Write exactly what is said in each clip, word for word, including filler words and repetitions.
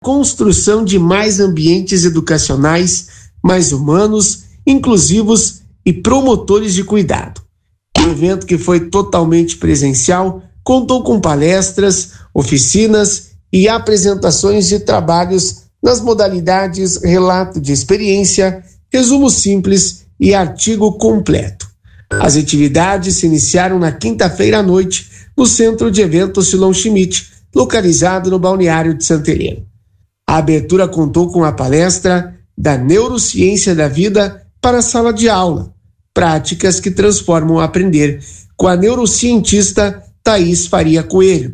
construção de mais ambientes educacionais, mais humanos, inclusivos e promotores de cuidado. O evento, que foi totalmente presencial, contou com palestras, oficinas e apresentações de trabalhos nas modalidades relato de experiência, resumo simples e artigo completo. As atividades se iniciaram na quinta-feira à noite no Centro de Eventos Silon Schmidt, localizado no balneário de Santa Helena. A abertura contou com a palestra da Neurociência da Vida para a Sala de Aula, práticas que transformam o aprender, com a neurocientista Thaís Faria Coelho.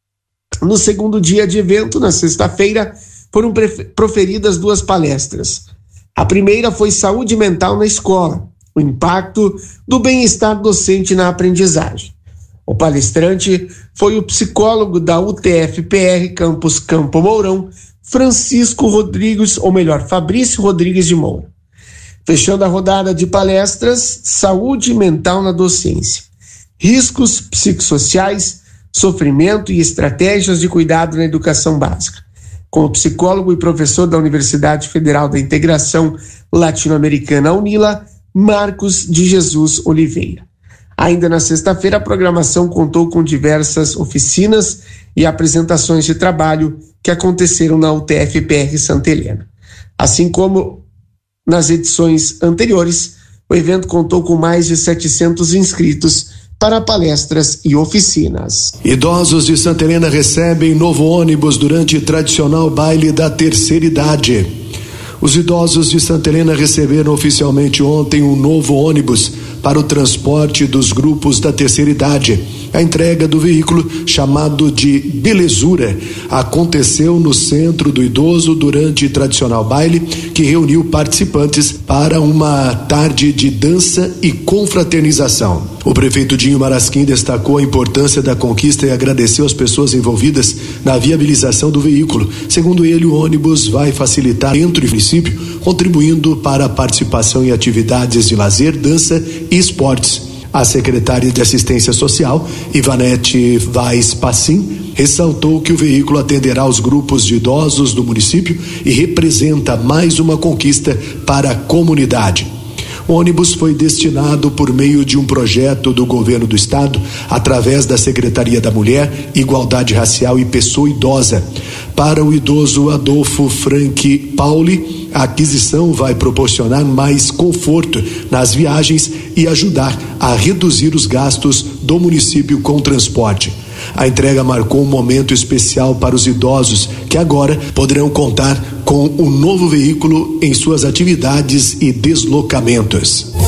No segundo dia de evento, na sexta-feira, foram proferidas duas palestras. A primeira foi Saúde Mental na Escola, o impacto do bem-estar docente na aprendizagem. O palestrante foi o psicólogo da U T F P R Campus Campo Mourão, Francisco Rodrigues, ou melhor, Fabrício Rodrigues de Moura. Fechando a rodada de palestras, Saúde Mental na Docência, Riscos Psicossociais, Sofrimento e Estratégias de Cuidado na Educação Básica, com o psicólogo e professor da Universidade Federal da Integração Latino-Americana, UNILA, Marcos de Jesus Oliveira. Ainda na sexta-feira, a programação contou com diversas oficinas e apresentações de trabalho que aconteceram na U T F P R Santa Helena. Assim como nas edições anteriores, o evento contou com mais de setecentos inscritos para palestras e oficinas. Idosos de Santa Helena recebem novo ônibus durante tradicional baile da terceira idade. Os idosos de Santa Helena receberam oficialmente ontem um novo ônibus para o transporte dos grupos da terceira idade. A entrega do veículo, chamado de Belezura, aconteceu no Centro do Idoso durante tradicional baile, que reuniu participantes para uma tarde de dança e confraternização. O prefeito Dinho Marasquim destacou a importância da conquista e agradeceu as pessoas envolvidas na viabilização do veículo. Segundo ele, o ônibus vai facilitar dentro do município, contribuindo para a participação em atividades de lazer, dança e esportes. A secretária de Assistência Social, Ivanete Vaz Passim, ressaltou que o veículo atenderá os grupos de idosos do município e representa mais uma conquista para a comunidade. O ônibus foi destinado por meio de um projeto do governo do estado, através da Secretaria da Mulher, Igualdade Racial e Pessoa Idosa. Para o idoso Adolfo Frank Pauli, a aquisição vai proporcionar mais conforto nas viagens e ajudar a reduzir os gastos do município com transporte. A entrega marcou um momento especial para os idosos, que agora poderão contar com o novo veículo em suas atividades e deslocamentos.